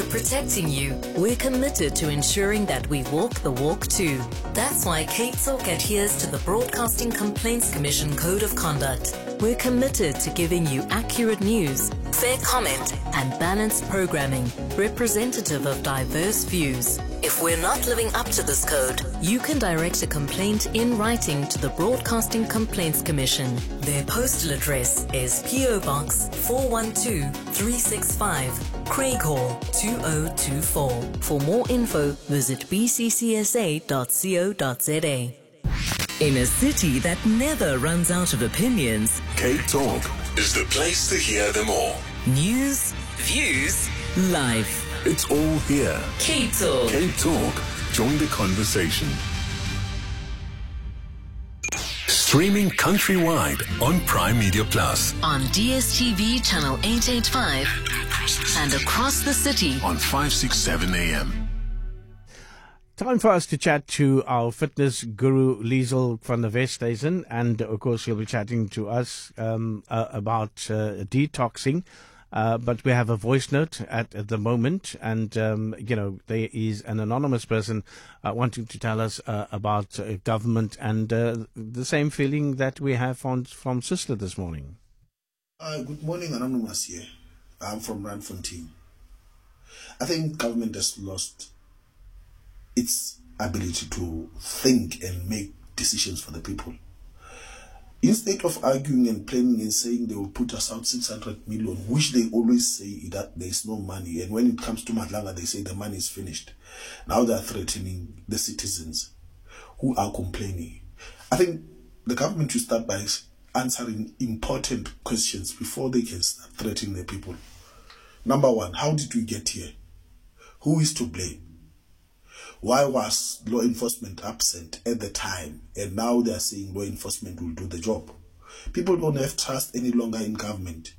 protecting you, we're committed to ensuring that we walk the walk too. That's why KTalk adheres to the Broadcasting Complaints Commission Code of Conduct. We're committed to giving you accurate news, fair comment, and balanced programming, representative of diverse views. If we're not living up to this code, you can direct a complaint in writing to the Broadcasting Complaints Commission. Their postal address is PO Box 412365, Craighall 2024. For more info, visit bccsa.co.za. In a city that never runs out of opinions, KTalk is the place to hear them all. News, views, life. It's all here. KTalk. KTalk. Join the conversation. Streaming countrywide on Prime Media Plus. On DSTV channel 885 and across the city on 567 AM. Time for us to chat to our fitness guru, Liesl van der Westhuizen, and of course she'll be chatting to us about detoxing. But we have a voice note at the moment, and there is an anonymous person wanting to tell us about government and the same feeling that we have from Sister this morning. Good morning, Anonymous here. I'm from Randfontein. I think government has lost its ability to think and make decisions for the people. Instead of arguing and planning and saying they will put us out 600 million, which they always say that there is no money, and when it comes to Madlanga, they say the money is finished. Now they are threatening the citizens who are complaining. I think the government should start by answering important questions before they can start threatening the people. Number one, how did we get here? Who is to blame? Why was law enforcement absent at the time, and now they are saying law enforcement will do the job? People don't have trust any longer in government.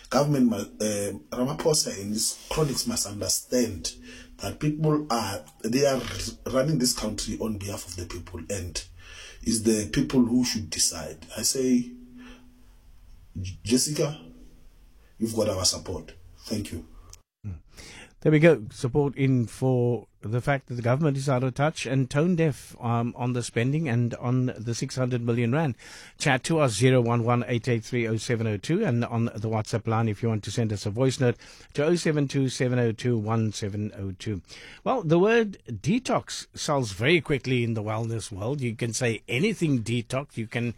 Ramaphosa and his cronies must understand that they are running this country on behalf of the people, and it's the people who should decide. I say, Jessica, you've got our support. Thank you. There we go. Support in for the fact that the government is out of touch and tone deaf on the spending and on the 600 million rand. Chat to us 011-883-0702 and on the WhatsApp line if you want to send us a voice note to 072-702-1702. Well, the word detox sells very quickly in the wellness world. You can say anything detox. You can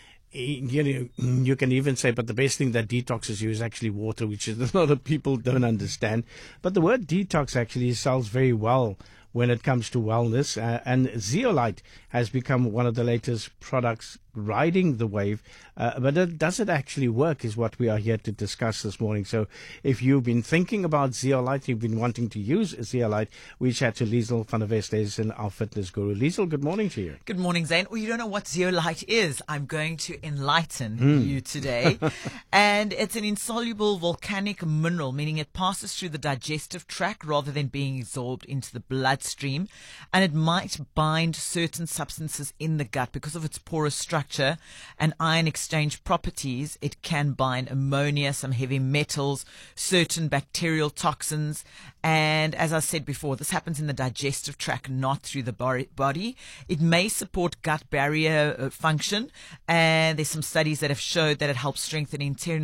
even say, but the best thing that detoxes you is actually water, which is a lot of people don't understand. But the word detox actually sells very well when it comes to wellness. And zeolite has become one of the latest products riding the wave. But does it actually work is what we are here to discuss this morning. So if you've been thinking about zeolite, you've been wanting to use zeolite, we chat to Liesl van der Westhuizen, our fitness guru. Liesl, good morning to you. Good morning, Zane. Well, you don't know what zeolite is. I'm going to enlighten you today. And it's an insoluble volcanic mineral, meaning it passes through the digestive tract rather than being absorbed into the bloodstream. And it might bind certain substances in the gut because of its porous structure and ion exchange properties. It can bind ammonia, some heavy metals, certain bacterial toxins. And as I said before, this happens in the digestive tract, not through the body. It may support gut barrier function. And there's some studies that have showed that it helps strengthen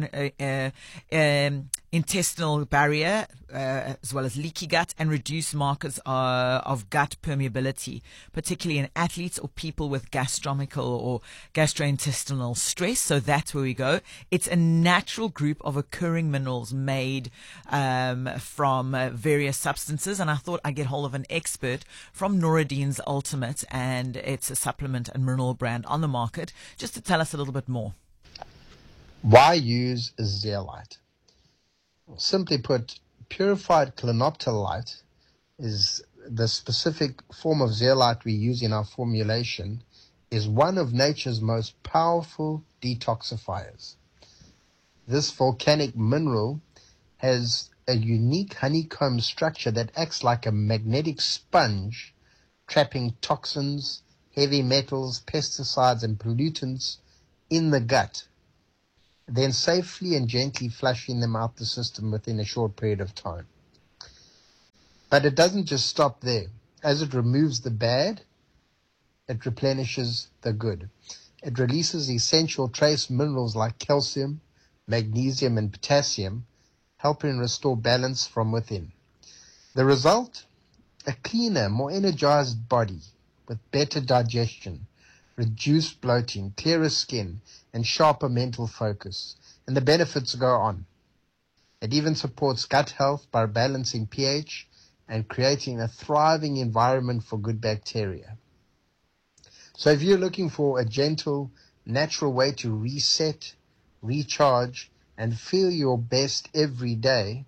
intestinal barrier, as well as leaky gut, and reduce markers of gut permeability, particularly in athletes or people with gastronomical or gastrointestinal stress. So that's where we go. It's a natural group of occurring minerals made from various substances, and I thought I'd get hold of an expert from Nouradine's Ultimate, and it's a supplement and mineral brand on the market, just to tell us a little bit more. Why use zeolite? Simply put, purified clinoptilite is the specific form of zeolite we use in our formulation, is one of nature's most powerful detoxifiers. This volcanic mineral has a unique honeycomb structure that acts like a magnetic sponge, trapping toxins, heavy metals, pesticides, and pollutants in the gut, then safely and gently flushing them out the system within a short period of time. But it doesn't just stop there. As it removes the bad, it replenishes the good. It releases essential trace minerals like calcium, magnesium, and potassium, helping restore balance from within. The result? A cleaner, more energized body with better digestion, reduced bloating, clearer skin, and sharper mental focus. And the benefits go on. It even supports gut health by balancing pH and creating a thriving environment for good bacteria. So if you're looking for a gentle, natural way to reset, recharge, and feel your best every day,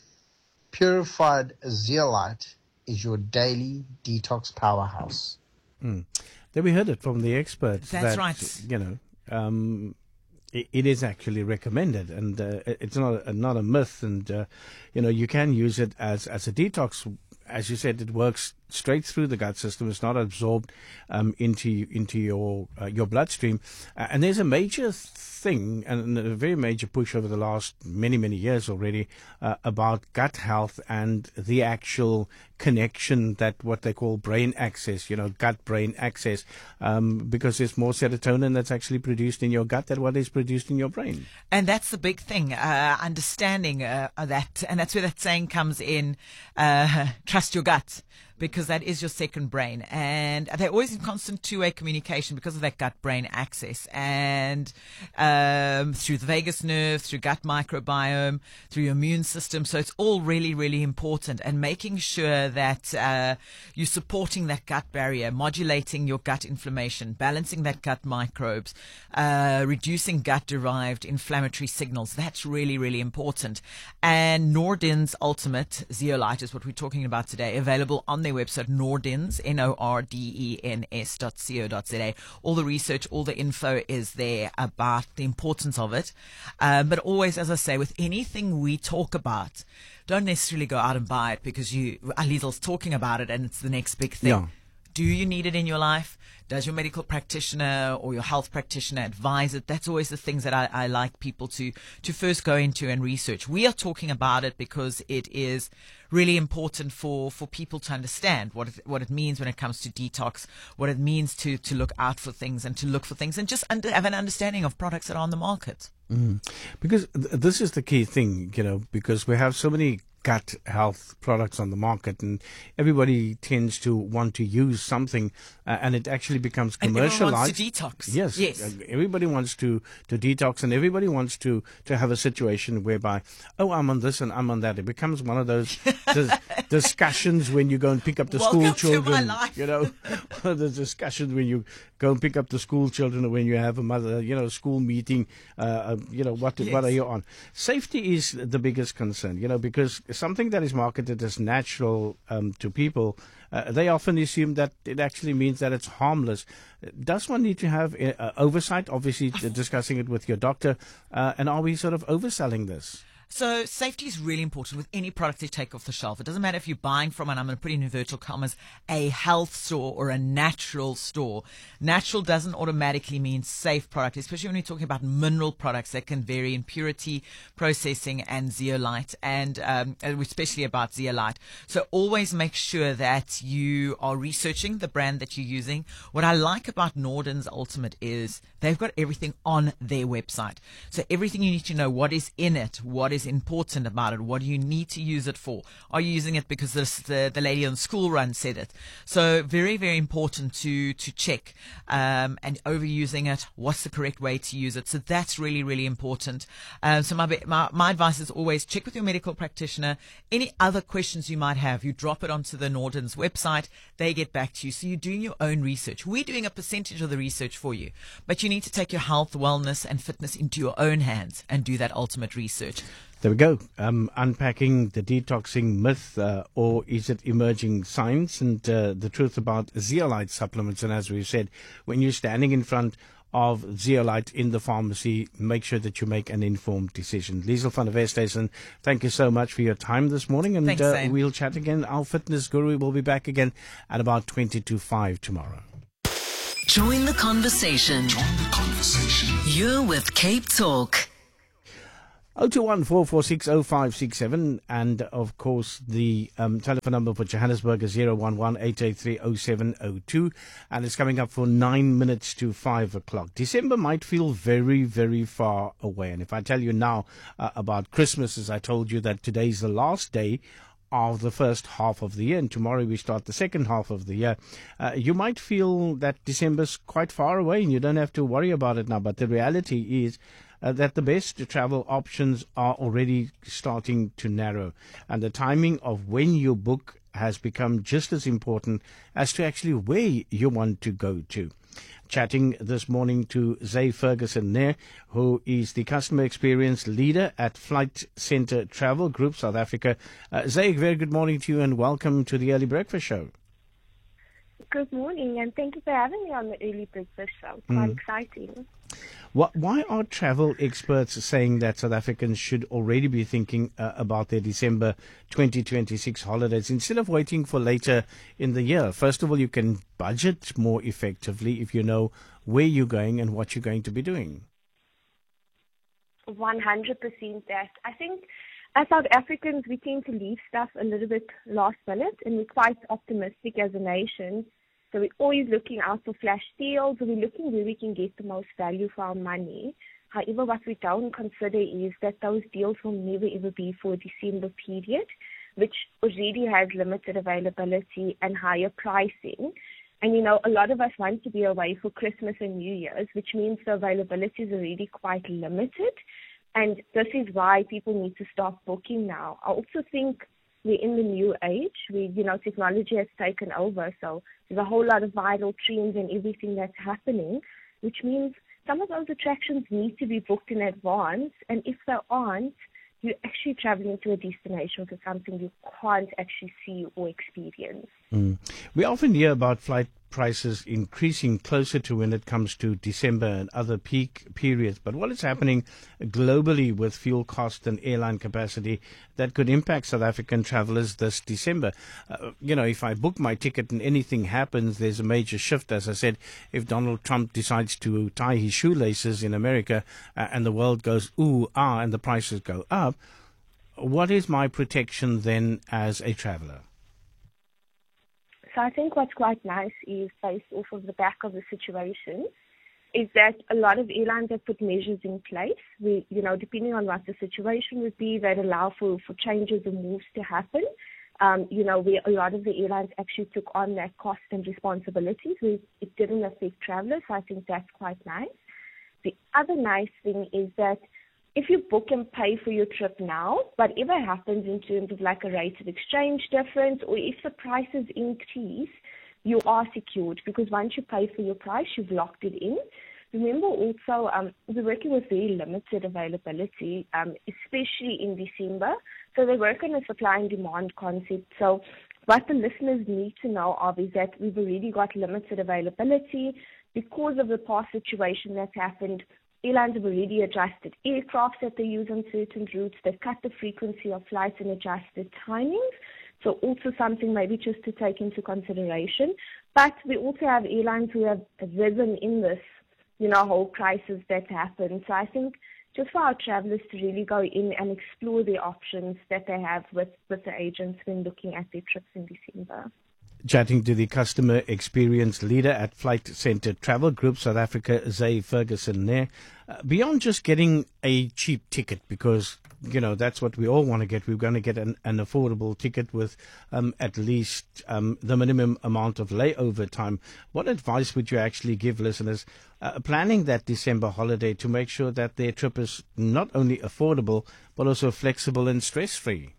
Purified Zeolite is your daily detox powerhouse. Then we heard it from the experts. That's that, right. You know, it is actually recommended, and it's not a myth. And you know, you can use it as a detox. As you said, it works straight through the gut system. It's not absorbed into your bloodstream. And there's a major thing and a very major push over the last many years already about gut health and the actual connection, that what they call brain access, you know, gut-brain access, because there's more serotonin that's actually produced in your gut than what is produced in your brain. And that's the big thing, understanding that, and that's where that saying comes in, trust your gut, because that is your second brain. And they're always in constant two-way communication because of that gut-brain access. And through the vagus nerve, through gut microbiome, through your immune system. So it's all really important. And making sure that you're supporting that gut barrier, modulating your gut inflammation, balancing that gut microbes, reducing gut-derived inflammatory signals. That's really important. And Nordens Ultimate Zeolite is what we're talking about today, available on their website, Nordens, Nordens.co.za. All the research, all the info is there about the importance of it. But always, as I say, with anything we talk about, don't necessarily go out and buy it because Liesel's talking about it and it's the next big thing. Yeah. Do you need it in your life? Does your medical practitioner or your health practitioner advise it? That's always the things that I like people to first go into and research. We are talking about it because it is really important for people to understand what it means when it comes to detox, what it means to look out for things and to look for things and just have an understanding of products that are on the market. Because this is the key thing, you know, because we have so many gut health products on the market and everybody tends to want to use something and it actually becomes commercialized. And everyone wants to detox. Yes. Everybody wants to detox and everybody wants to have a situation whereby, oh, I'm on this and I'm on that. It becomes one of those discussions when you go and pick up the school children. Welcome to my life. You know, the discussions when you go and pick up the school children or when you have a school meeting, what are you on? Safety is the biggest concern, you know, because something that is marketed as natural to people, they often assume that it actually means that it's harmless. Does one need to have oversight, obviously discussing it with your doctor, and are we sort of overselling this? So safety is really important with any product you take off the shelf. It doesn't matter if you're buying from, and I'm going to put in inverted commas, a health store or a natural store. Natural doesn't automatically mean safe product, especially when you're talking about mineral products that can vary in purity, processing, and zeolite, and especially about zeolite. So always make sure that you are researching the brand that you're using. What I like about Nordens Ultimate is they've got everything on their website. So everything you need to know, what is in it, what is important about it, what do you need to use it for? Are you using it because the lady on school run said it? So very important to check and overusing it, what's the correct way to use it? So that's really important. So my advice is always check with your medical practitioner. Any other questions you might have, you drop it onto the Nordens website, they get back to you. So you're doing your own research. We're doing a percentage of the research for you, but you need to take your health, wellness and fitness into your own hands and do that ultimate research. There we go. Unpacking the detoxing myth, or is it emerging science, and the truth about zeolite supplements. And as we said, when you're standing in front of zeolite in the pharmacy, make sure that you make an informed decision. Liesel van der Westhuizen, thank you so much for your time this morning, and Thanks, we'll chat again. Our fitness guru will be back again at about 5:20 tomorrow. Join the conversation. You're with Cape Talk. 0214460567, and of course the telephone number for Johannesburg is 011-883-0702, and it's coming up for 9 minutes to 5 o'clock. December might feel very, very far away, and if I tell you now about Christmas, as I told you that today's the last day of the first half of the year, and tomorrow we start the second half of the year, you might feel that December's quite far away and you don't have to worry about it now. But the reality is that the best travel options are already starting to narrow, and the timing of when you book has become just as important as to actually where you want to go to. Chatting this morning to Zay Ferguson there, who is the customer experience leader at Flight Centre Travel Group South Africa. Zay, very good morning to you and welcome to the Early Breakfast Show. Good morning, and thank you for having me on the Early Breakfast Show. Quite exciting. Why are travel experts saying that South Africans should already be thinking about their December 2026 holidays instead of waiting for later in the year? First of all, you can budget more effectively if you know where you're going and what you're going to be doing. 100% that. I think as South Africans, we tend to leave stuff a little bit last minute, and we're quite optimistic as a nation. So we're always looking out for flash deals, and we're looking where we can get the most value for our money. However, what we don't consider is that those deals will never ever be for a December period, which already has limited availability and higher pricing. And, you know, a lot of us want to be away for Christmas and New Year's, which means the availability is already quite limited. And this is why people need to start booking now. I also think we're in the new age where, you know, technology has taken over. So there's a whole lot of viral trends and everything that's happening, which means some of those attractions need to be booked in advance. And if they aren't, you're actually traveling to a destination for something you can't actually see or experience. We often hear about flight prices increasing closer to when it comes to December and other peak periods. But what is happening globally with fuel cost and airline capacity that could impact South African travelers this December? You know, if I book my ticket and anything happens, there's a major shift. As I said, if Donald Trump decides to tie his shoelaces in America and the world goes ooh, ah, and the prices go up, what is my protection then as a traveler? So I think what's quite nice is, based off of the back of the situation, is that a lot of airlines have put measures in place where, you know, depending on what the situation would be, that allow for changes and moves to happen. You know, where a lot of the airlines actually took on that cost and responsibilities where it didn't affect travelers. So I think that's quite nice. The other nice thing is that if you book and pay for your trip now, whatever happens in terms of like a rate of exchange difference, or if the prices increase, you are secured, because once you pay for your price, you've locked it in. Remember also, we're working with very limited availability, especially in December. So they work on a supply and demand concept. So what the listeners need to know of is that we've already got limited availability because of the past situation that's happened. Airlines have already adjusted aircraft that they use on certain routes. They've cut the frequency of flights and adjusted timings. So also something maybe just to take into consideration. But we also have airlines who have risen in this, you know, whole crisis that's happened. So I think just for our travelers to really go in and explore the options that they have with the agents when looking at their trips in December. Chatting to the customer experience leader at Flight Centre Travel Group South Africa, Zay Ferguson there. Beyond just getting a cheap ticket, because, you know, that's what we all want to get. We're going to get an affordable ticket with at least the minimum amount of layover time. What advice would you actually give listeners planning that December holiday to make sure that their trip is not only affordable, but also flexible and stress-free?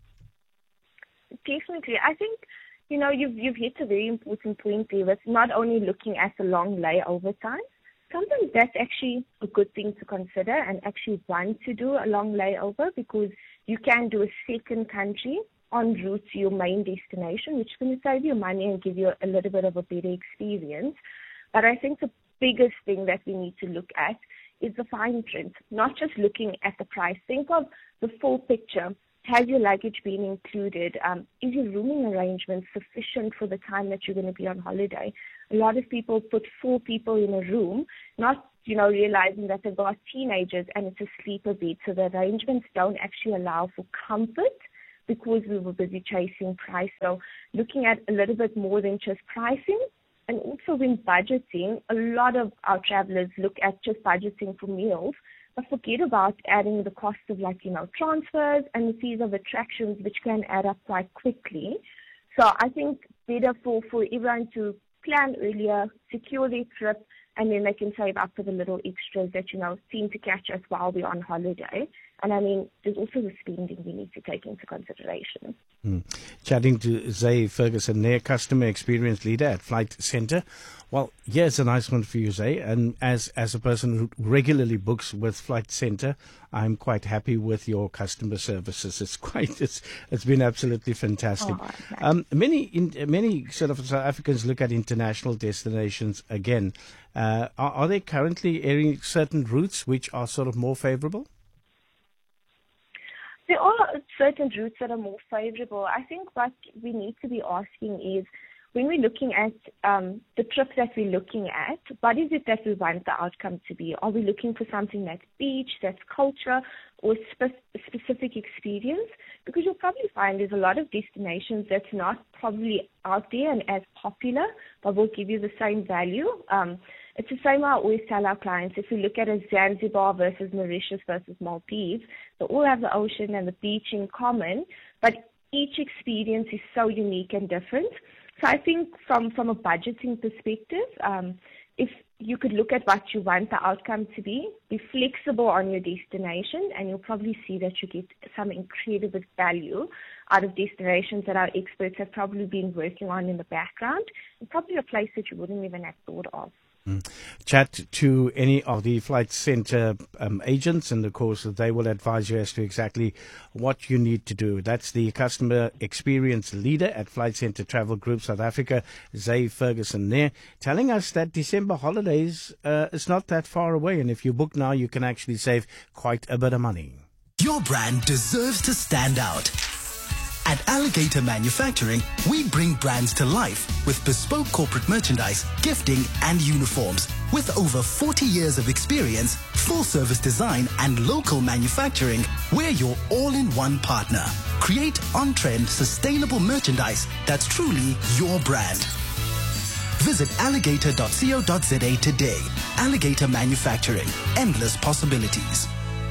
Definitely. I think, you know, you've hit a very important point there with not only looking at the long layover time. Sometimes that's actually a good thing to consider and actually want to do a long layover, because you can do a second country en route to your main destination, which is going to save you money and give you a little bit of a better experience. But I think the biggest thing that we need to look at is the fine print, not just looking at the price. Think of the full picture. Has your luggage been included? Is your rooming arrangement sufficient for the time that you're going to be on holiday? A lot of people put 4 people in a room, not realizing that they've got teenagers and it's a sleeper bed. So the arrangements don't actually allow for comfort because we were busy chasing price. So looking at a little bit more than just pricing. And also when budgeting, a lot of our travelers look at just budgeting for meals, but forget about adding the cost of transfers and the fees of attractions, which can add up quite quickly. So I think better for everyone to plan earlier, secure their trip, and then they can save up for the little extras that, seem to catch us while we're on holiday. And I mean, there's also the spending we need to take into consideration. Chatting to Zay Ferguson, their customer experience leader at Flight Centre. Well, here's a nice one for you, Zay. And as a person who regularly books with Flight Centre, I'm quite happy with your customer services. It's been absolutely fantastic. Many sort of South Africans look at international destinations again. Are they currently airing certain routes which are sort of more favourable? There are certain routes that are more favorable. I think what we need to be asking is, when we're looking at the trip that we're looking at, what is it that we want the outcome to be? Are we looking for something that's beach, that's culture, or specific experience? Because you'll probably find there's a lot of destinations that's not probably out there and as popular, but will give you the same value. It's the same I always tell our clients. If we look at a Zanzibar versus Mauritius versus Maldives, they all have the ocean and the beach in common, but each experience is so unique and different. So I think from a budgeting perspective, if you could look at what you want the outcome to be flexible on your destination, and you'll probably see that you get some incredible value out of destinations that our experts have probably been working on in the background, and probably a place that you wouldn't even have thought of. Chat to any of the Flight Centre agents, and of course they will advise you as to exactly what you need to do. That's the customer experience leader at Flight Centre Travel Group South Africa, Zay Ferguson, there telling us that December holidays is not that far away, and if you book now you can actually save quite a bit of money. Your brand deserves to stand out. At Alligator Manufacturing, we bring brands to life with bespoke corporate merchandise, gifting, and uniforms. With over 40 years of experience, full-service design, and local manufacturing, we're your all-in-one partner. Create on-trend, sustainable merchandise that's truly your brand. Visit alligator.co.za today. Alligator Manufacturing. Endless possibilities.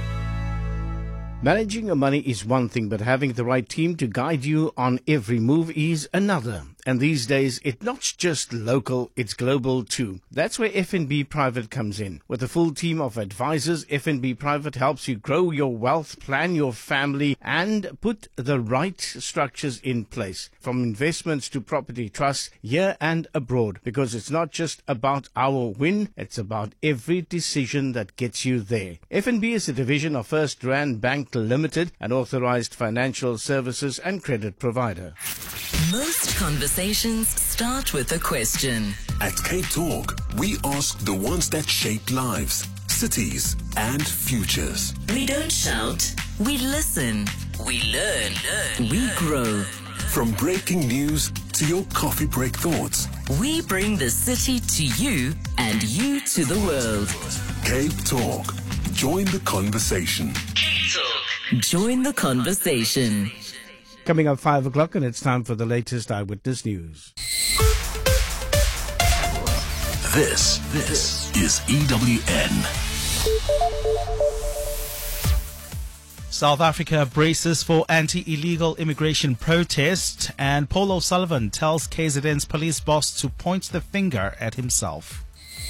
Managing your money is one thing, but having the right team to guide you on every move is another. And these days, it's not just local, it's global too. That's where FNB Private comes in. With a full team of advisors, FNB Private helps you grow your wealth, plan your family, and put the right structures in place. From investments to property trusts, here and abroad. Because it's not just about our win, it's about every decision that gets you there. FNB is a division of First Rand Bank Limited, an authorized financial services and credit provider. Most conversations start with a question. At Cape Talk, we ask the ones that shape lives, cities, and futures. We don't shout, we listen, we learn, we grow. From breaking news to your coffee break thoughts, we bring the city to you and you to the world. Cape Talk. Join the conversation. Cape Talk. Join the conversation. Coming up 5 o'clock, and it's time for the latest Eyewitness News. This is EWN. South Africa braces for anti-illegal immigration protest, and Paul O'Sullivan tells KZN's police boss to point the finger at himself.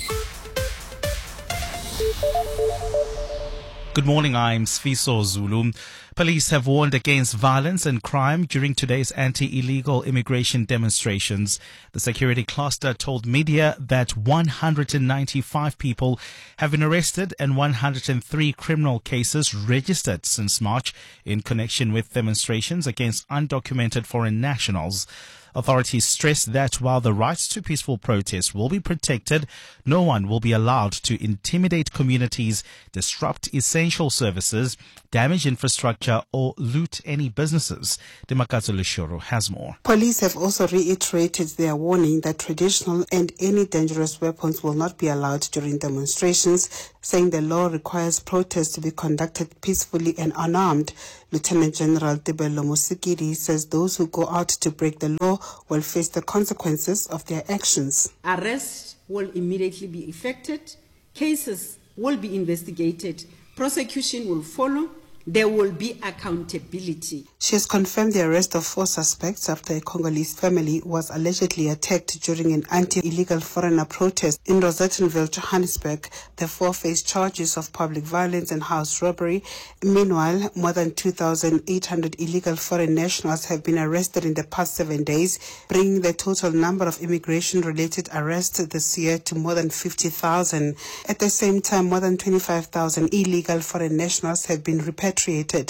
Good morning, I'm Sfiso Zulu. Police have warned against violence and crime during today's anti-illegal immigration demonstrations. The security cluster told media that 195 people have been arrested and 103 criminal cases registered since March in connection with demonstrations against undocumented foreign nationals. Authorities stress that while the rights to peaceful protest will be protected, no one will be allowed to intimidate communities, disrupt essential services, damage infrastructure, capture or loot any businesses. Dimakatso Leshoro has more. Police have also reiterated their warning that traditional and any dangerous weapons will not be allowed during demonstrations, saying the law requires protests to be conducted peacefully and unarmed. Lieutenant General Tebello Musikiri says those who go out to break the law will face the consequences of their actions. Arrests will immediately be effected, cases will be investigated, prosecution will follow, there will be accountability. She has confirmed the arrest of 4 suspects after a Congolese family was allegedly attacked during an anti-illegal foreigner protest in Rosettenville, Johannesburg. The 4 face charges of public violence and house robbery. Meanwhile, more than 2,800 illegal foreign nationals have been arrested in the past 7 days, bringing the total number of immigration-related arrests this year to more than 50,000. At the same time, more than 25,000 illegal foreign nationals have been repatriated.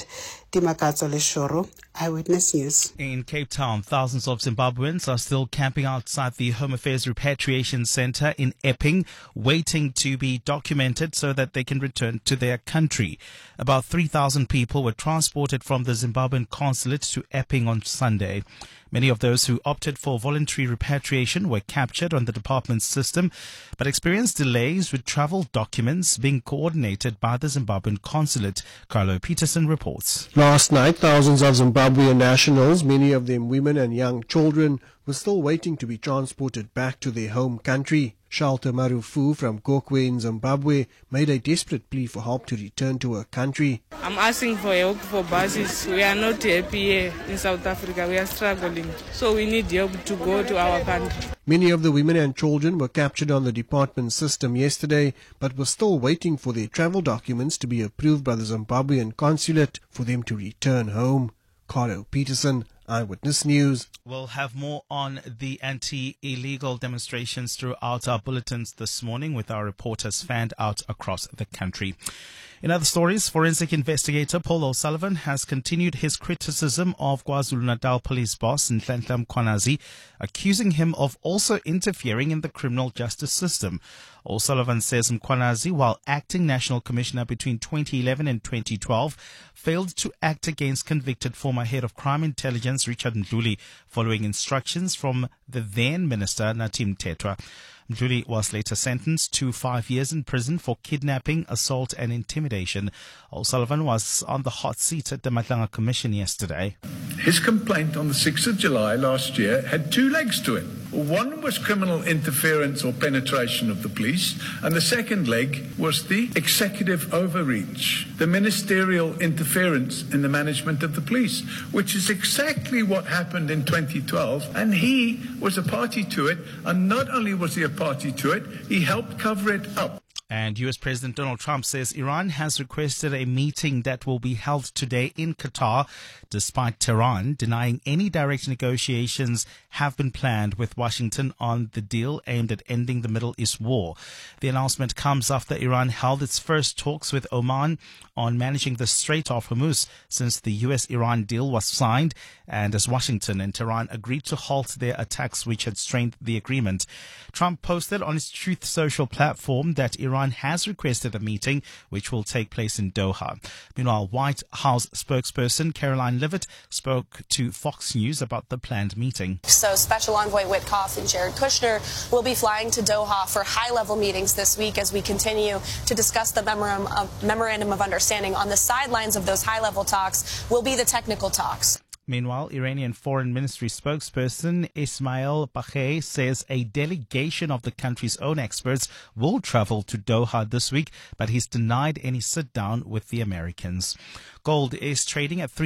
Dimakatso Leshoro, Eyewitness News. In Cape Town, thousands of Zimbabweans are still camping outside the Home Affairs Repatriation Center in Epping, waiting to be documented so that they can return to their country. About 3,000 people were transported from the Zimbabwean consulate to Epping on Sunday. Many of those who opted for voluntary repatriation were captured on the department's system, but experienced delays with travel documents being coordinated by the Zimbabwean consulate. Carlo Peterson reports. Last night, thousands of Zimbabwean nationals, many of them women and young children, were still waiting to be transported back to their home country. Shalta Marufu from Gokwe in Zimbabwe made a desperate plea for help to return to her country. I'm asking for help for buses. We are not happy here in South Africa. We are struggling. So we need help to go to our country. Many of the women and children were captured on the department system yesterday, but were still waiting for their travel documents to be approved by the Zimbabwean consulate for them to return home. Carlo Peterson, Eyewitness News. We'll have more on the anti-illegal demonstrations throughout our bulletins this morning with our reporters fanned out across the country. In other stories, forensic investigator Paul O'Sullivan has continued his criticism of KwaZulu-Natal police boss Nhlanhla Mkhwanazi, accusing him of also interfering in the criminal justice system. O'Sullivan says Mkhwanazi, while acting National Commissioner between 2011 and 2012, failed to act against convicted former head of crime intelligence Richard Mdluli following instructions from the then Minister Natim Tetwa. Mdluli was later sentenced to 5 years in prison for kidnapping, assault and intimidation. O'Sullivan was on the hot seat at the Matlanga Commission yesterday. His complaint on the 6th of July last year had 2 legs to it. One was criminal interference or penetration of the police, and the second leg was the executive overreach, the ministerial interference in the management of the police, which is exactly what happened in 2012, and he was a party to it, and not only was he a party to it, he helped cover it up. And U.S. President Donald Trump says Iran has requested a meeting that will be held today in Qatar, despite Tehran denying any direct negotiations have been planned with Washington on the deal aimed at ending the Middle East war. The announcement comes after Iran held its first talks with Oman on managing the Strait of Hormuz since the U.S.-Iran deal was signed, and as Washington and Tehran agreed to halt their attacks which had strained the agreement. Trump posted on his Truth Social platform that Iran has requested a meeting which will take place in Doha. Meanwhile, White House spokesperson Caroline Leavitt spoke to Fox News about the planned meeting. So Special Envoy Witkoff and Jared Kushner will be flying to Doha for high-level meetings this week as we continue to discuss the memorandum of understanding. On the sidelines of those high-level talks will be the technical talks. Meanwhile, Iranian Foreign Ministry spokesperson Ismail Baqei says a delegation of the country's own experts will travel to Doha this week, but he's denied any sit-down with the Americans. Gold is trading at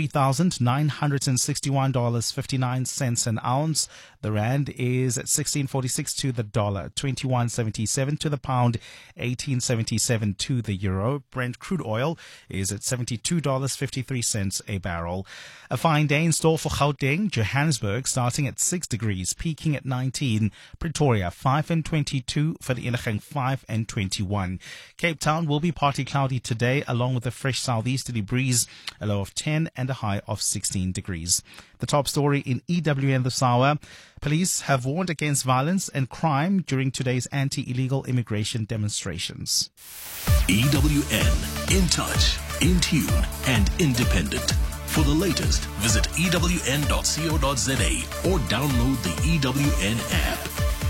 $3,961.59 an ounce. The rand is at 16.46 to the dollar, 21.77 to the pound, 18.77 to the euro. Brent crude oil is at $72.53 a barrel. A fine Danes in store for Gauteng, Johannesburg starting at 6 degrees, peaking at 19. Pretoria 5 and 22, Vereeniging 5 and 21. Cape Town will be partly cloudy today along with a fresh southeasterly breeze, a low of 10 and a high of 16 degrees. The top story in EWN this hour. Police have warned against violence and crime during today's anti-illegal immigration demonstrations. EWN, in touch, in tune, and independent. For the latest, visit ewn.co.za or download the EWN app.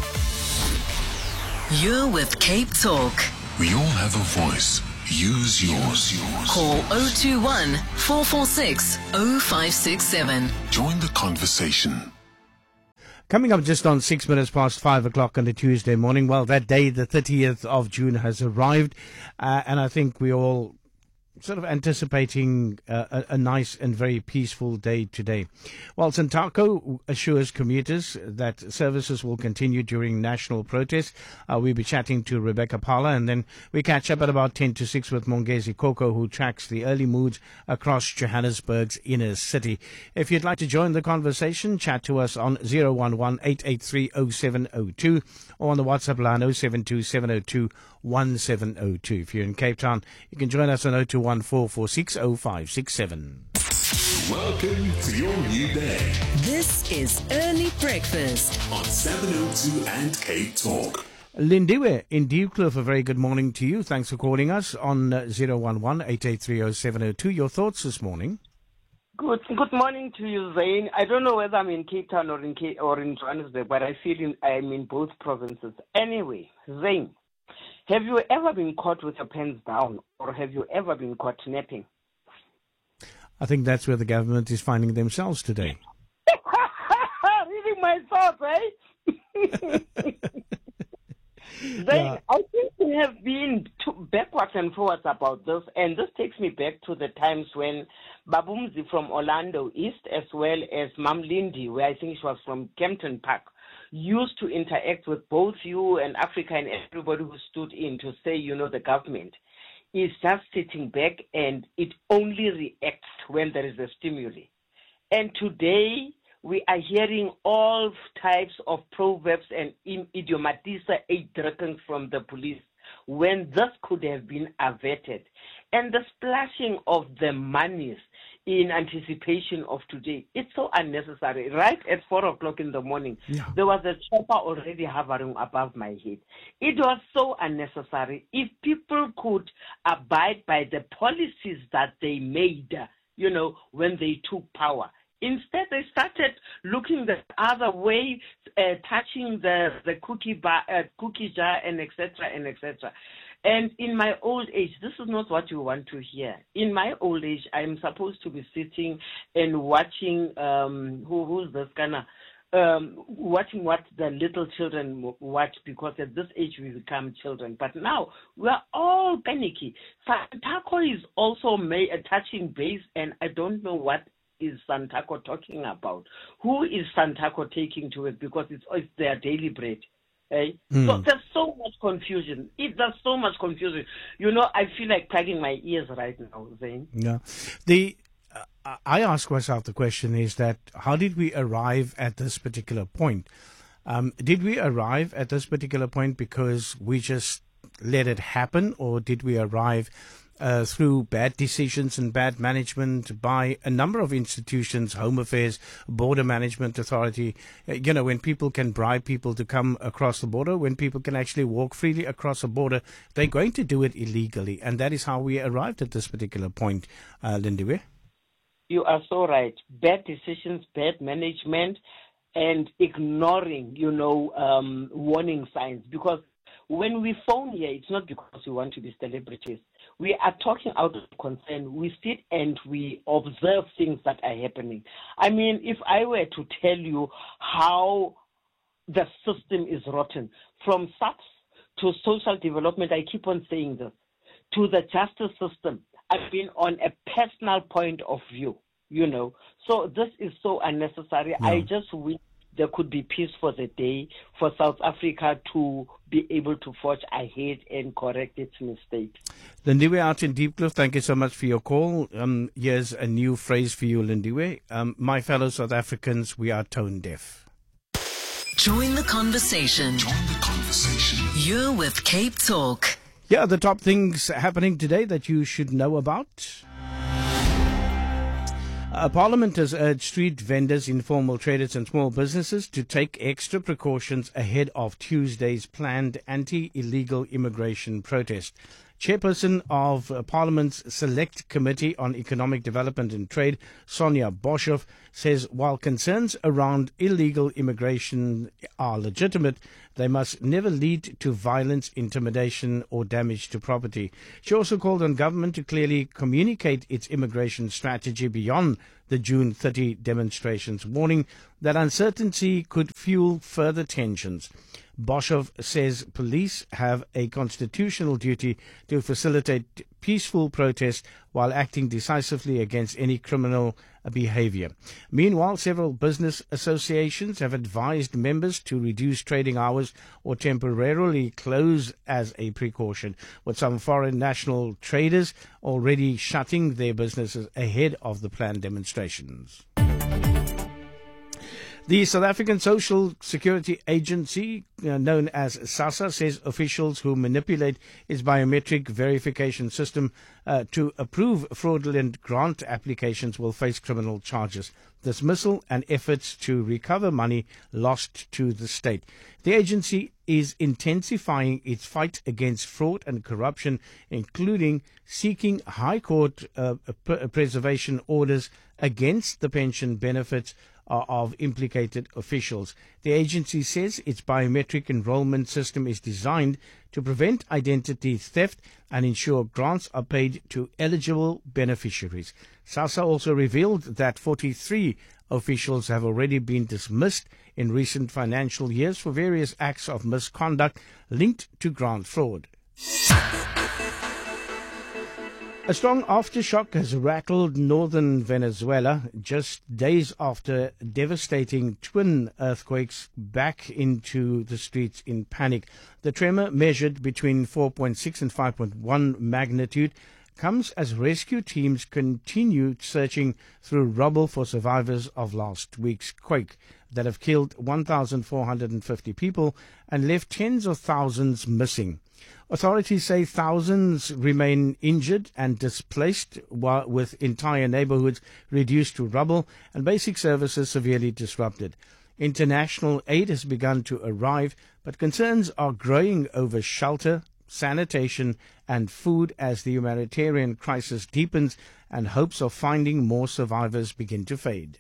You're with Cape Talk. We all have a voice. Use yours. Call 021 446 0567. Join the conversation. Coming up just on 6 minutes past 5 o'clock on a Tuesday morning. Well, that day, the 30th of June, has arrived, and I think we all sort of anticipating a nice and very peaceful day today. Well, Santaco assures commuters that services will continue during national protests. We'll be chatting to Rebecca Parler, and then we catch up at about 10 to 6 with Mongezi Koko, who tracks the early moods across Johannesburg's inner city. If you'd like to join the conversation, chat to us on 011-883-0702 or on the WhatsApp line 072-702-1702. If you're in Cape Town, you can join us on 021-446-0567. Welcome to your new day. This is Early Breakfast on 702 and Cape Talk. Lindiwe in Diepkloof, a very good morning to you. Thanks for calling us on 011-883-0702. Your thoughts this morning? Good morning to you, Zain. I don't know whether I'm in Cape Town or in Johannesburg, but I feel I'm in both provinces. Anyway, Zain, have you ever been caught with your pants down, or have you ever been caught napping? I think that's where the government is finding themselves today. Reading my thoughts, eh? Then I think we have been backwards and forwards about this, and this takes me back to the times when Babumzi from Orlando East, as well as Mam Lindy, where I think she was from Kempton Park, used to interact with both you and Africa and everybody who stood in to say, the government is just sitting back and it only reacts when there is a stimuli. And today, we are hearing all types of proverbs and idiomatisa uitdrukkings from the police when this could have been averted. And the splashing of the monies in anticipation of today, it's so unnecessary. Right at 4 o'clock in the morning, There was a chopper already hovering above my head. It was so unnecessary. If people could abide by the policies that they made, when they took power, instead, they started looking the other way, touching the cookie jar, and etc. and etc. And in my old age, this is not what you want to hear. In my old age, I'm supposed to be sitting and watching who's this kind of watching what the little children watch, because at this age we become children. But now we are all panicky. Santaco is also touching base, and I don't know what is Santaco talking about? Who is Santaco taking to it? Because it's their daily bread. Eh? So there's so much confusion. There's so much confusion. I feel like plugging my ears right now, Zain. Yeah. I ask myself the question is that how did we arrive at this particular point? Did we arrive at this particular point because we just let it happen, or did we arrive through bad decisions and bad management by a number of institutions, Home Affairs, Border Management Authority, when people can bribe people to come across the border, when people can actually walk freely across the border, they're going to do it illegally. And that is how we arrived at this particular point, Lindiwe. You are so right. Bad decisions, bad management, and ignoring, warning signs. Because when we phone here, it's not because we want to be celebrities. We are talking out of concern. We sit and we observe things that are happening. I mean, if I were to tell you how the system is rotten, from SAPS to social development, I keep on saying this, to the justice system, I've been on a personal point of view, So this is so unnecessary. I just wish there could be peace for the day for South Africa to be able to forge ahead and correct its mistakes. Lindiwe out in Diepkloof, thank you so much for your call. Here's a new phrase for you, Lindiwe. My fellow South Africans, we are tone deaf. Join the conversation. You're with Cape Talk. Here are the top things happening today that you should know about. Parliament has urged street vendors, informal traders and small businesses to take extra precautions ahead of Tuesday's planned anti-illegal immigration protest. Chairperson of Parliament's Select Committee on Economic Development and Trade, Sonia Boshoff, says while concerns around illegal immigration are legitimate, they must never lead to violence, intimidation or damage to property. She also called on government to clearly communicate its immigration strategy beyond the June 30 demonstrations, warning that uncertainty could fuel further tensions. Boshoff says police have a constitutional duty to facilitate peaceful protest while acting decisively against any criminal behavior. Meanwhile, several business associations have advised members to reduce trading hours or temporarily close as a precaution, with some foreign national traders already shutting their businesses ahead of the planned demonstrations. The South African Social Security Agency, known as SASSA, says officials who manipulate its biometric verification system to approve fraudulent grant applications will face criminal charges, dismissal and efforts to recover money lost to the state. The agency is intensifying its fight against fraud and corruption, including seeking High Court preservation orders against the pension benefits of implicated officials. The agency says its biometric enrollment system is designed to prevent identity theft and ensure grants are paid to eligible beneficiaries. SASSA also revealed that 43 officials have already been dismissed in recent financial years for various acts of misconduct linked to grant fraud. A strong aftershock has rattled northern Venezuela just days after devastating twin earthquakes back into the streets in panic. The tremor, measured between 4.6 and 5.1 magnitude, comes as rescue teams continue searching through rubble for survivors of last week's quake that have killed 1,450 people and left tens of thousands missing. Authorities say thousands remain injured and displaced, with entire neighborhoods reduced to rubble and basic services severely disrupted. International aid has begun to arrive, but concerns are growing over shelter, sanitation and food as the humanitarian crisis deepens and hopes of finding more survivors begin to fade.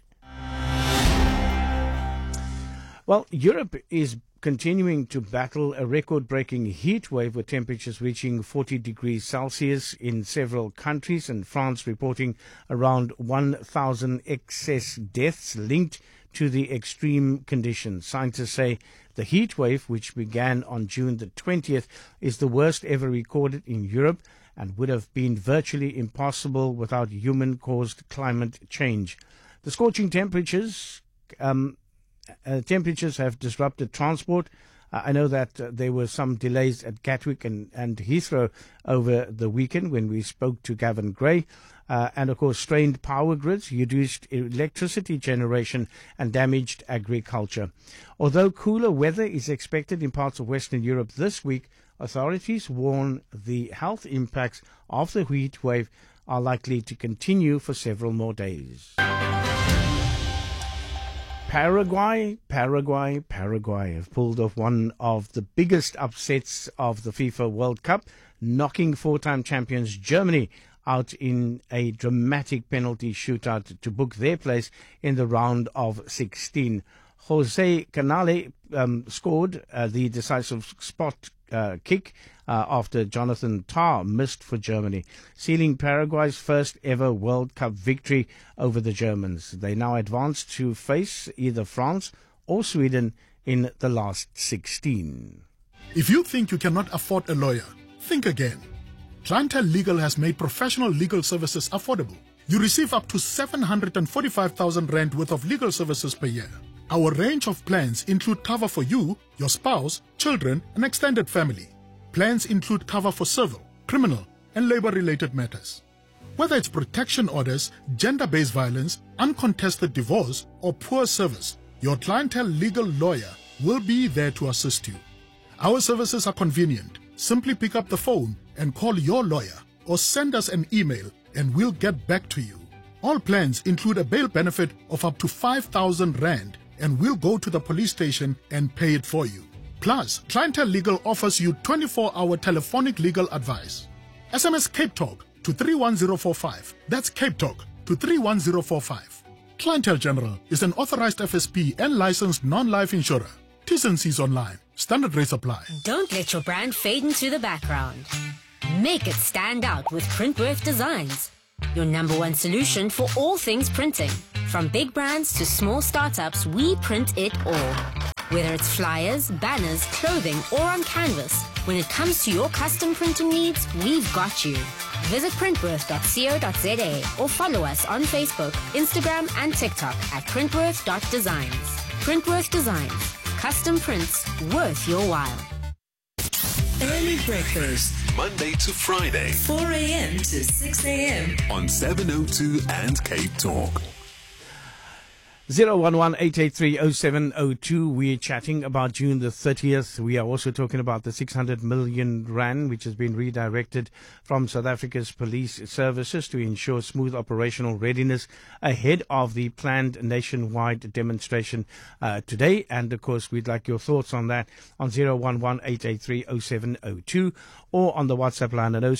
Well, Europe is continuing to battle a record-breaking heat wave with temperatures reaching 40 degrees Celsius in several countries, and France reporting around 1,000 excess deaths linked to the extreme conditions. Scientists say the heat wave, which began on June the 20th, is the worst ever recorded in Europe and would have been virtually impossible without human-caused climate change. The scorching temperatures have disrupted transport. I know that there were some delays at Gatwick and Heathrow over the weekend when we spoke to Gavin Gray. And, of course, strained power grids, reduced electricity generation and damaged agriculture. Although cooler weather is expected in parts of Western Europe this week, authorities warn the health impacts of the heat wave are likely to continue for several more days. Paraguay have pulled off one of the biggest upsets of the FIFA World Cup, knocking four-time champions Germany out in a dramatic penalty shootout to book their place in the round of 16. Jose Canale scored the decisive spot kick after Jonathan Tah missed for Germany, sealing Paraguay's first ever World Cup victory over the Germans. They now advance to face either France or Sweden in the last 16. If you think you cannot afford a lawyer, think again. Clientele Legal has made professional legal services affordable. You receive up to 745,000 rand worth of legal services per year. Our range of plans include cover for you, your spouse, children, and extended family. Plans include cover for civil, criminal, and labor-related matters. Whether it's protection orders, gender-based violence, uncontested divorce, or poor service, your Clientele legal lawyer will be there to assist you. Our services are convenient. Simply pick up the phone and call your lawyer or send us an email and we'll get back to you. All plans include a bail benefit of up to 5,000 Rand and we'll go to the police station and pay it for you. Plus, Clientele Legal offers you 24-hour telephonic legal advice. SMS Cape Talk to 31045. That's Cape Talk to 31045. Clientele General is an authorized FSP and licensed non-life insurer. T's and C's online. Standard rates apply. Don't let your brand fade into the background. Make it stand out with Printworth Designs, your #1 solution for all things printing. From big brands to small startups, we print it all. Whether it's flyers, banners, clothing, or on canvas, when it comes to your custom printing needs, we've got you. Visit printworth.co.za or follow us on Facebook, Instagram, and TikTok at printworth.designs. Printworth Designs. Custom prints worth your while. Early breakfast, Monday to Friday, 4 a.m. to 6 a.m. on 702 and Cape Talk. 011-883-0702. We're chatting about June the 30th. We are also talking about the 600 million Rand, which has been redirected from South Africa's police services to ensure smooth operational readiness ahead of the planned nationwide demonstration today. And, of course, we'd like your thoughts on that on 011-883-0702 or on the WhatsApp line at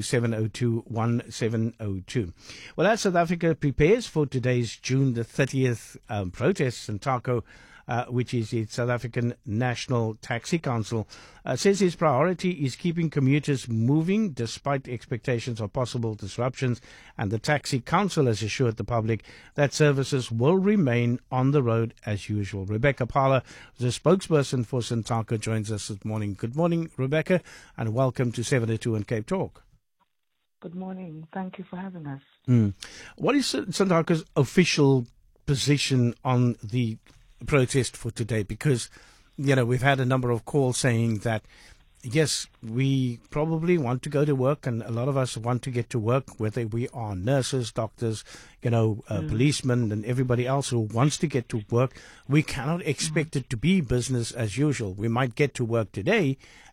072-702-1702. Well, as South Africa prepares for today's June the 30th protests, SANTACO, which is the South African National Taxi Council, says his priority is keeping commuters moving despite expectations of possible disruptions, and the Taxi Council has assured the public that services will remain on the road as usual. Rebecca Parler, the spokesperson for SANTACO, joins us this morning. Good morning, Rebecca, and welcome to 702 and Cape Talk. Good morning. Thank you for having us. What is SANTACO's official position on the protest for today? Because, you know, we've had a number of calls saying that, yes, we probably want to go to work, and a lot of us want to get to work, whether we are nurses, doctors, policemen, and everybody else who wants to get to work. We cannot expect it to be business as usual. We might get to work today,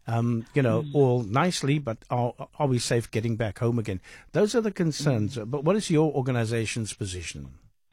all nicely, but are we safe getting back home again? Those are the concerns. But what is your organization's position?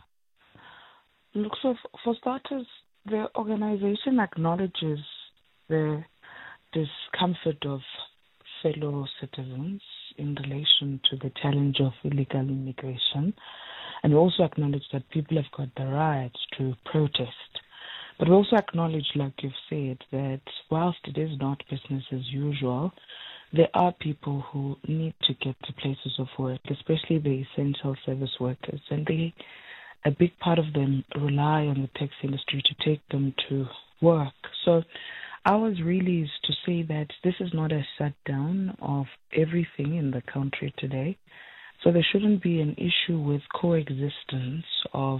Look, so for starters, the organization acknowledges the discomfort of fellow citizens in relation to the challenge of illegal immigration, and we also acknowledge that people have got the right to protest. But we also acknowledge, like you've said, that whilst it is not business as usual, there are people who need to get to places of work, especially the essential service workers, and a big part of them rely on the taxi industry to take them to work. So ours really is to say that this is not a shutdown of everything in the country today. So there shouldn't be an issue with coexistence of,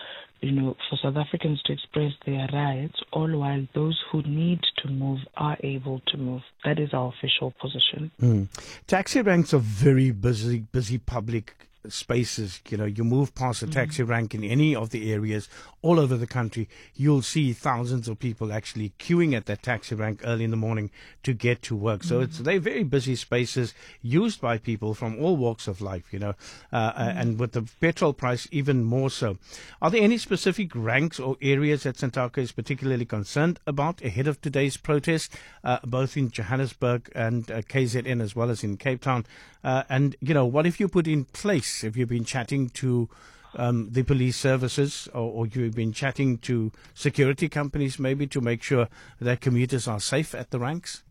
for South Africans to express their rights, all while those who need to move are able to move. That is our official position. Taxi ranks are very busy public spaces. You move past a taxi rank in any of the areas all over the country, you'll see thousands of people actually queuing at that taxi rank early in the morning to get to work. So they're very busy spaces used by people from all walks of life, and with the petrol price even more so. Are there any specific ranks or areas that SANTACO is particularly concerned about ahead of today's protest, both in Johannesburg and KZN as well as in Cape Town? And what have you put in place? Have you been chatting to the police services, or you've been chatting to security companies maybe to make sure that commuters are safe at the ranks?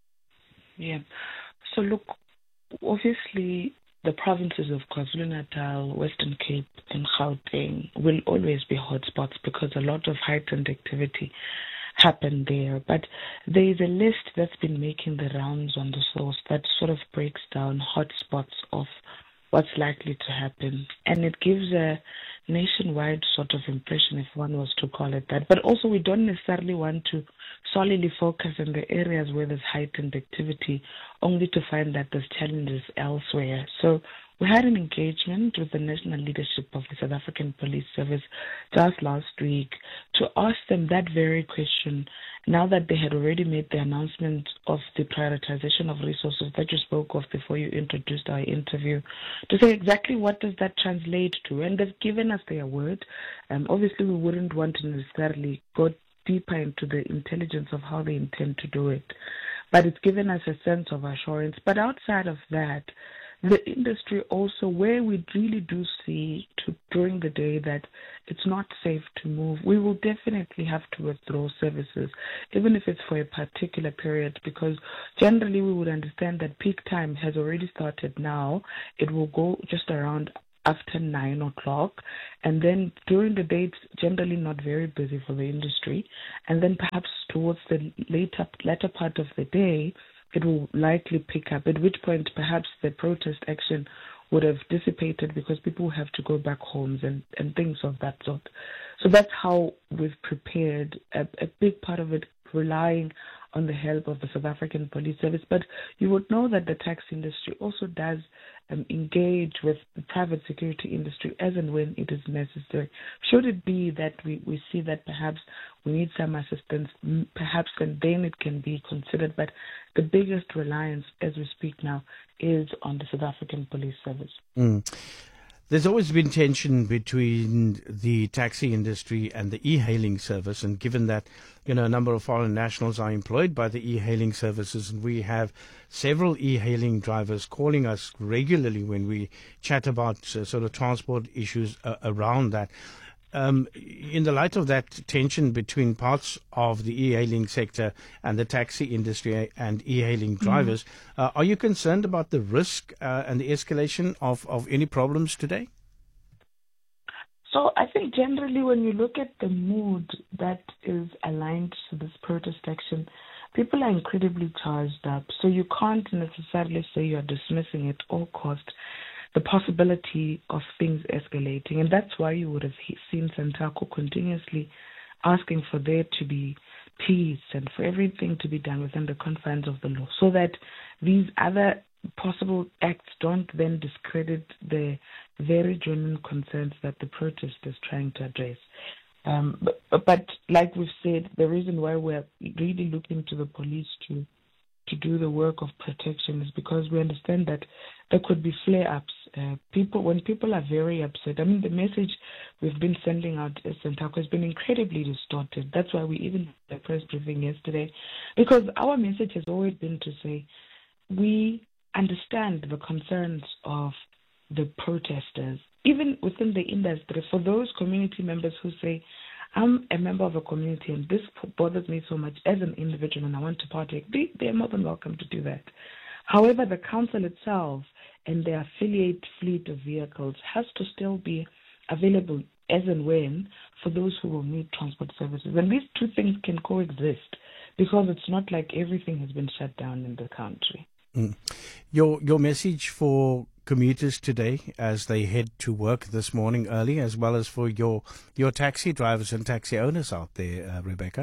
Yeah. So look, obviously the provinces of KwaZulu-Natal, Western Cape and Gauteng will always be hotspots because a lot of heightened activity happened there. But there is a list that's been making the rounds on the source that sort of breaks down hotspots of what's likely to happen. And it gives a nationwide sort of impression, if one was to call it that. But also we don't necessarily want to solely focus on the areas where there's heightened activity, only to find that there's challenges elsewhere. So we had an engagement with the national leadership of the South African Police Service just last week to ask them that very question, now that they had already made the announcement of the prioritization of resources that you spoke of before you introduced our interview, to say exactly what does that translate to. And they've given us their word. Obviously, we wouldn't want to necessarily go deeper into the intelligence of how they intend to do it, but it's given us a sense of assurance. But outside of that, the industry also, where we really do see during the day that it's not safe to move, we will definitely have to withdraw services, even if it's for a particular period, because generally we would understand that peak time has already started now. It will go just around after 9 o'clock, and then during the day it's generally not very busy for the industry, and then perhaps towards the latter part of the day it will likely pick up, at which point perhaps the protest action would have dissipated because people have to go back homes and things of that sort. So that's how we've prepared, a big part of it relying on the help of the South African Police Service. But you would know that the taxi industry also does engage with the private security industry as and when it is necessary. Should it be that we see that perhaps we need some assistance, perhaps then it can be considered. But the biggest reliance as we speak now is on the South African Police Service. There's always been tension between the taxi industry and the e-hailing service, and given that, a number of foreign nationals are employed by the e-hailing services, and we have several e-hailing drivers calling us regularly when we chat about sort of transport issues around that. In the light of that tension between parts of the e-hailing sector and the taxi industry and e-hailing drivers, are you concerned about the risk and the escalation of any problems today? So I think generally when you look at the mood that is aligned to this protest action, people are incredibly charged up. So you can't necessarily say you're dismissing at all cost the possibility of things escalating. And that's why you would have seen Santaco continuously asking for there to be peace and for everything to be done within the confines of the law, so that these other possible acts don't then discredit the very genuine concerns that the protest is trying to address. But like we've said, the reason why we're really looking to the police to do the work of protection is because we understand that there could be flare-ups. When people are very upset, the message we've been sending out as Santaco has been incredibly distorted. That's why we even had a press briefing yesterday, because our message has always been to say we understand the concerns of the protesters, even within the industry. For those community members who say, I'm a member of a community and this bothers me so much as an individual and I want to partake, they're more than welcome to do that. However, the council itself and the affiliate fleet of vehicles has to still be available as and when for those who will need transport services. And these two things can coexist, because it's not like everything has been shut down in the country. Your message for commuters today as they head to work this morning early, as well as for your taxi drivers and taxi owners out there, Rebecca?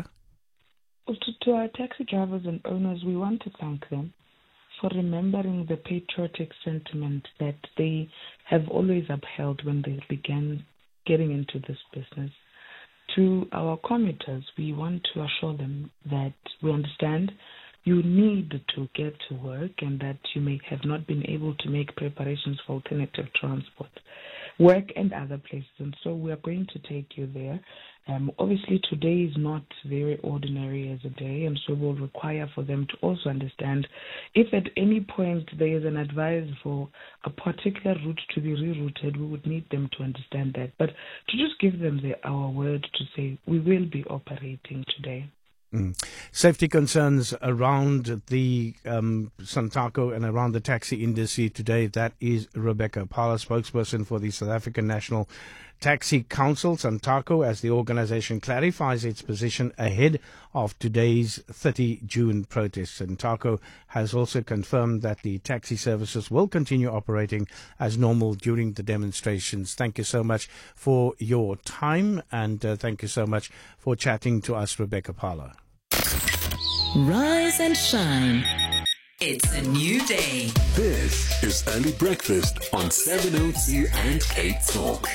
To our taxi drivers and owners, we want to thank them for remembering the patriotic sentiment that they have always upheld when they began getting into this business. To our commuters, we want to assure them that we understand you need to get to work and that you may have not been able to make preparations for alternative transport, work and other places. And so we are going to take you there. Obviously, today is not very ordinary as a day, and so we'll require for them to also understand if at any point there is an advice for a particular route to be rerouted, we would need them to understand that. But to just give them our word to say we will be operating today. Safety concerns around the Santaco and around the taxi industry today. That is Rebecca Parler, spokesperson for the South African National Taxi Council, Santaco, as the organization clarifies its position ahead of today's 30 June protest. Santaco has also confirmed that the taxi services will continue operating as normal during the demonstrations. Thank you so much for your time, and thank you so much for chatting to us, Rebecca Parler. Rise and shine. It's a new day. This is Early Breakfast on 702 and Cape Talk.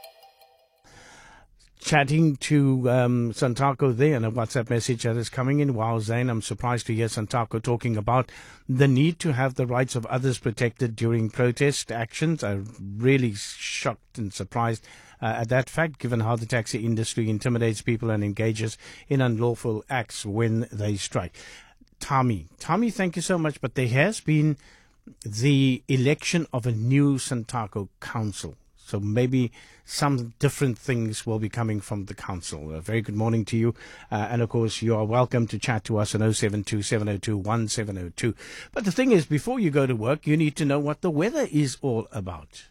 Chatting to Santaco there, and a WhatsApp message that is coming in. Wow, Zain, I'm surprised to hear Santaco talking about the need to have the rights of others protected during protest actions. I'm really shocked and surprised at that fact, given how the taxi industry intimidates people and engages in unlawful acts when they strike. Tommy, thank you so much. But there has been the election of a new Santaco council. So maybe some different things will be coming from the council. A very good morning to you. And, of course, you are welcome to chat to us on 072-702-1702. But the thing is, before you go to work, you need to know what the weather is all about.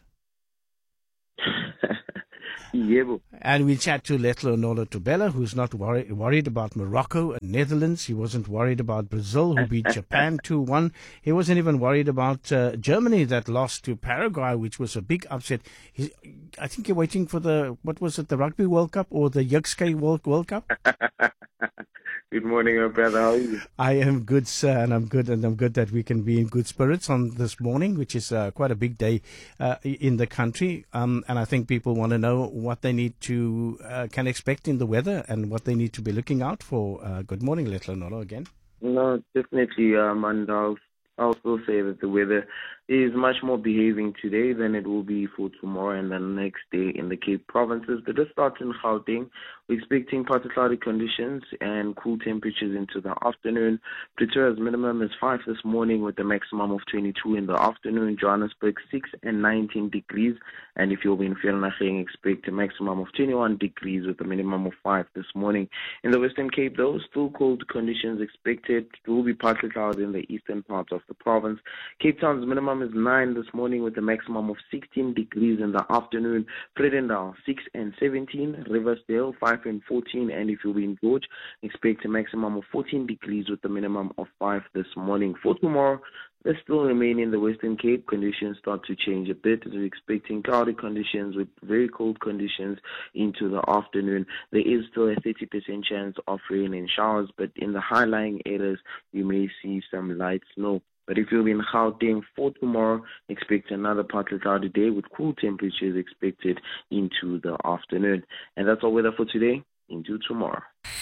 And we chat to Letlo Nolo Tubela, who's not worried about Morocco and Netherlands. He wasn't worried about Brazil, who beat Japan 2-1. He wasn't even worried about Germany that lost to Paraguay, which was a big upset. I think you're waiting for the Rugby World Cup or the Yuxke World Cup? Good morning, my brother. How are you? I am good, sir, and I'm good that we can be in good spirits on this morning, which is quite a big day in the country. And I think people want to know what they need to can expect in the weather and what they need to be looking out for. Good morning, Letlo Nolo again. No, definitely, and I'll also say that the weather is much more behaving today than it will be for tomorrow and the next day in the Cape provinces. But let's start in Gauteng. We're expecting partly cloudy conditions and cool temperatures into the afternoon. Pretoria's minimum is 5 this morning with a maximum of 22 in the afternoon. Johannesburg 6 and 19 degrees. And if you'll be in Vereeniging, expect a maximum of 21 degrees with a minimum of 5 this morning. In the Western Cape, though, still cold conditions expected. It will be partly cloudy in the eastern parts of the province. Cape Town's minimum is 9 this morning with a maximum of 16 degrees in the afternoon. Vredendal 6 and 17, Riversdale 5 and 14, and if you'll be in George, expect a maximum of 14 degrees with a minimum of 5 this morning. For tomorrow, they still remain in the Western Cape. Conditions start to change a bit as we're expecting cloudy conditions with very cold conditions into the afternoon. There is still a 30% chance of rain and showers, but in the high-lying areas, you may see some light snow. But if you'll be in Gauteng for tomorrow, expect another partly cloudy day with cool temperatures expected into the afternoon. And that's all weather for today. Into tomorrow.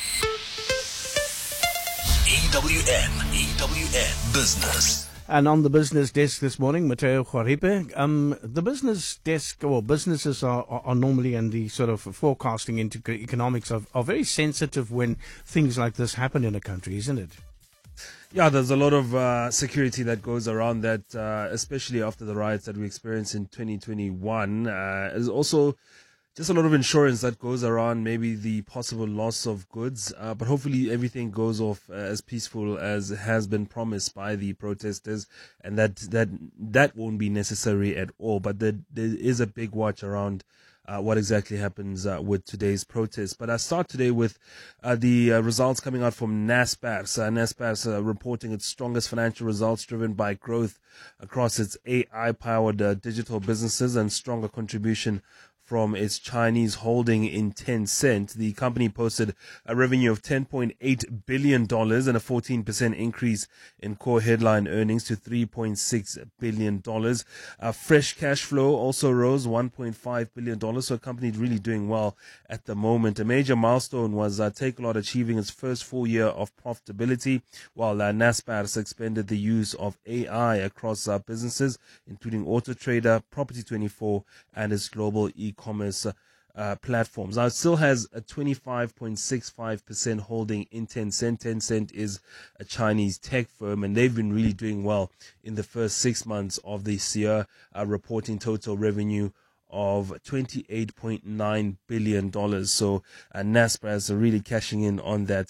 EWN Business. And on the business desk this morning, Matteo Juaripe. The business desk, or businesses are normally, and the sort of forecasting into economics are very sensitive when things like this happen in a country, isn't it? Yeah, there's a lot of security that goes around that, especially after the riots that we experienced in 2021. There's also just a lot of insurance that goes around maybe the possible loss of goods, but hopefully everything goes off as peaceful as has been promised by the protesters, and that won't be necessary at all. But there is a big watch around what exactly happens with today's protest. But I start today with the results coming out from Naspers. Naspers reporting its strongest financial results driven by growth across its AI-powered digital businesses and stronger contribution from its Chinese holding in Tencent. The company posted a revenue of $10.8 billion and a 14% increase in core headline earnings to $3.6 billion. Fresh cash flow also rose $1.5 billion, so a company really doing well at the moment. A major milestone was Takealot achieving its first full year of profitability, while Naspers expanded the use of AI across businesses, including AutoTrader, Property24, and its global e-commerce platforms. Now, it still has a 25.65% holding in Tencent. Tencent is a Chinese tech firm, and they've been really doing well in the first 6 months of this year, reporting total revenue of $28.9 billion. So Naspers are really cashing in on that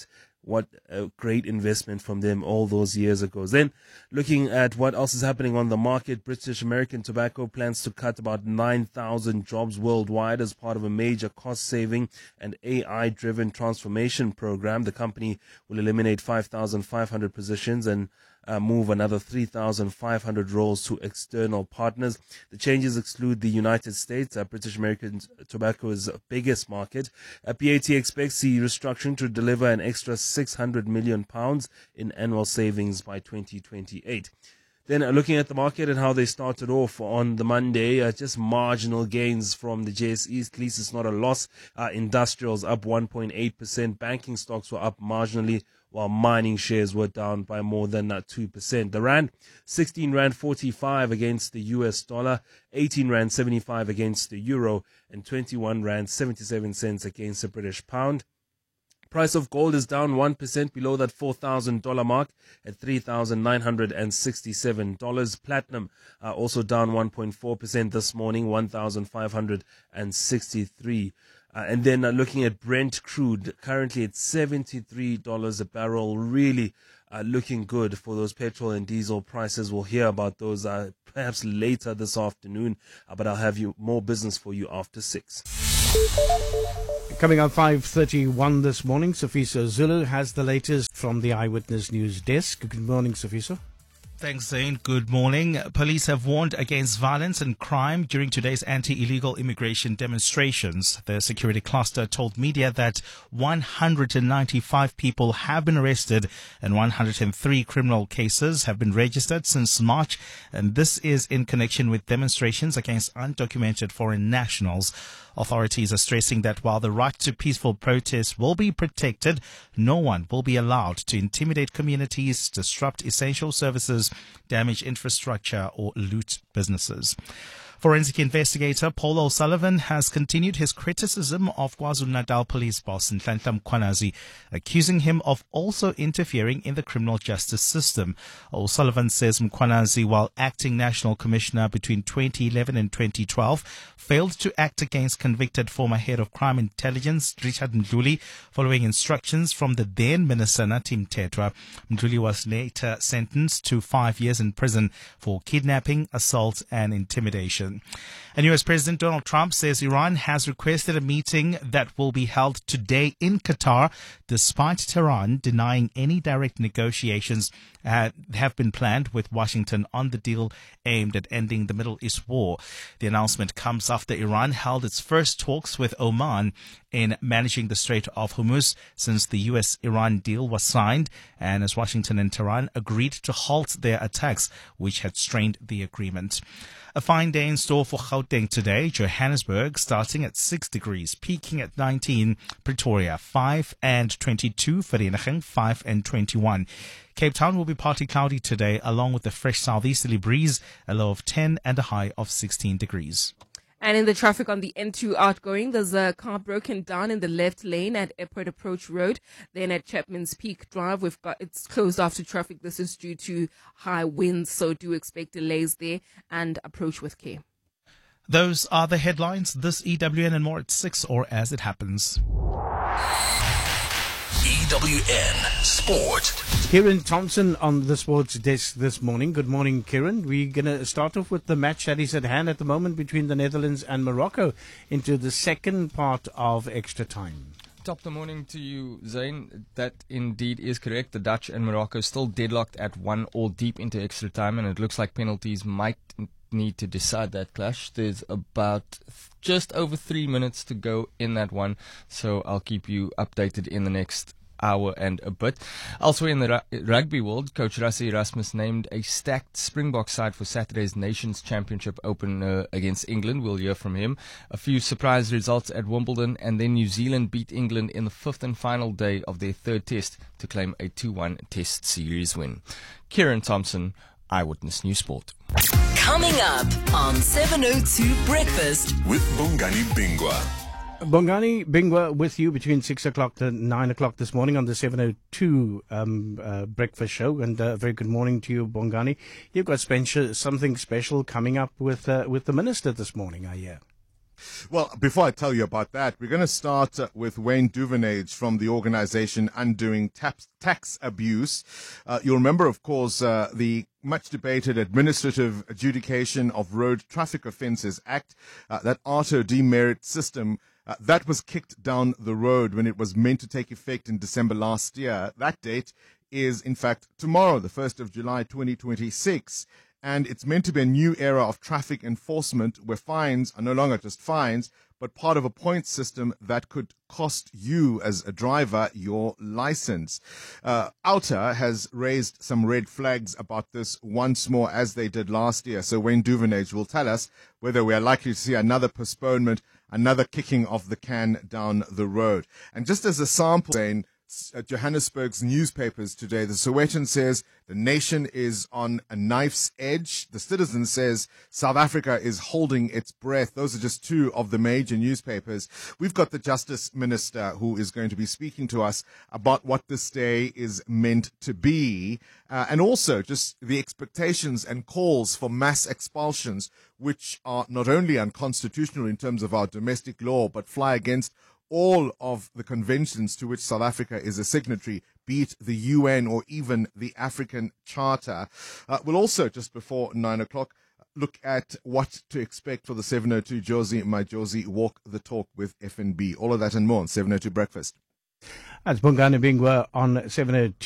what a great investment from them all those years ago. Then, looking at what else is happening on the market, British American Tobacco plans to cut about 9,000 jobs worldwide as part of a major cost-saving and AI-driven transformation program. The company will eliminate 5,500 positions and move another 3,500 roles to external partners. The changes exclude the United States, British American Tobacco's biggest market. BAT expects the restructuring to deliver an extra £600 million in annual savings by 2028. Then looking at the market and how they started off on the Monday, just marginal gains from the JSE. At least it's not a loss. Industrials up 1.8%. Banking stocks were up marginally, while mining shares were down by more than 2%. The Rand, 16 Rand 45 against the US dollar, 18 Rand 75 against the euro, and 21 Rand 77 cents against the British pound. Price of gold is down 1% below that $4,000 mark at $3,967. Platinum also down 1.4% this morning, 1,563. And then looking at Brent crude, currently at $73 a barrel, really looking good for those petrol and diesel prices. We'll hear about those perhaps later this afternoon, but I'll have more business for you after 6. Coming up 5:31 this morning, Sifiso Zulu has the latest from the Eyewitness News desk. Good morning, Sifiso. Thanks, Zane. Good morning. Police have warned against violence and crime during today's anti-illegal immigration demonstrations. The security cluster told media that 195 people have been arrested and 103 criminal cases have been registered since March. And this is in connection with demonstrations against undocumented foreign nationals. Authorities are stressing that while the right to peaceful protest will be protected, no one will be allowed to intimidate communities, disrupt essential services, damage infrastructure, or loot businesses. Forensic investigator Paul O'Sullivan has continued his criticism of KwaZulu-Natal police boss Nhlanhla Mkhwanazi, accusing him of also interfering in the criminal justice system. O'Sullivan says Mkhwanazi, while acting national commissioner between 2011 and 2012, failed to act against convicted former head of crime intelligence Richard Mdluli following instructions from the then minister Nathi Mthethwa. Mdluli was later sentenced to 5 years in prison for kidnapping, assault and intimidation. And US President Donald Trump says Iran has requested a meeting that will be held today in Qatar, despite Tehran denying any direct negotiations have been planned with Washington on the deal aimed at ending the Middle East war. The announcement comes after Iran held its first talks with Oman in managing the Strait of Hormuz since the US-Iran deal was signed, and as Washington and Tehran agreed to halt their attacks, which had strained the agreement. A fine day in store for Gauteng today. Johannesburg starting at 6 degrees, peaking at 19. Pretoria 5 and 22. Vereeniging 5 and 21. Cape Town will be partly cloudy today, along with a fresh southeasterly breeze, a low of 10 and a high of 16 degrees. And in the traffic on the N2 outgoing, there's a car broken down in the left lane at Airport Approach Road. Then at Chapman's Peak Drive, it's closed off to traffic. This is due to high winds, so do expect delays there and approach with care. Those are the headlines. This EWN and more at 6 or as it happens. EWN Sport. Kieran Thompson on the sports desk this morning. Good morning, Kieran. We're going to start off with the match that is at hand at the moment between the Netherlands and Morocco into the second part of extra time. Top the morning to you, Zane. That indeed is correct. The Dutch and Morocco still deadlocked at 1-1 deep into extra time, and it looks like penalties might need to decide that clash. There's about just over 3 minutes to go in that one, so I'll keep you updated in the next hour and a bit. Elsewhere in the rugby world, coach Rassie Erasmus named a stacked Springbok side for Saturday's Nations Championship opener against England. We'll hear from him. A few surprise results at Wimbledon, and then New Zealand beat England in the fifth and final day of their third test to claim a 2-1 test series win. Kieran Thompson, Eyewitness News Sport. Coming up on 702 Breakfast with Bongani Bingwa. Bongani Bingwa with you between 6 o'clock to 9 o'clock this morning on the 702 breakfast show. And very good morning to you, Bongani. You've got something special coming up with the minister this morning, I hear. Well, before I tell you about that, we're going to start with Wayne Duvenage from the organization Undoing Tax Abuse. You'll remember, of course, the much debated Administrative Adjudication of Road Traffic Offences Act, that auto demerit system. That was kicked down the road when it was meant to take effect in December last year. That date is, in fact, tomorrow, the 1st of July, 2026. And it's meant to be a new era of traffic enforcement where fines are no longer just fines, but part of a point system that could cost you as a driver your license. Outer has raised some red flags about this once more, as they did last year. So Wayne Duvenage will tell us whether we are likely to see another postponement, another kicking of the can down the road. And just as a sample, saying, Johannesburg's newspapers today, the Sowetan says the nation is on a knife's edge. The Citizen says South Africa is holding its breath. Those are just two of the major newspapers. We've got the Justice Minister who is going to be speaking to us about what this day is meant to be, and also just the expectations and calls for mass expulsions, which are not only unconstitutional in terms of our domestic law, but fly against all of the conventions to which South Africa is a signatory, be it the UN or even the African Charter. We'll also, just before 9 o'clock, look at what to expect for the 702 Josie, my Josie, Walk the Talk with FNB. All of that and more on 702 Breakfast. That's Bongani Bingwa on 702.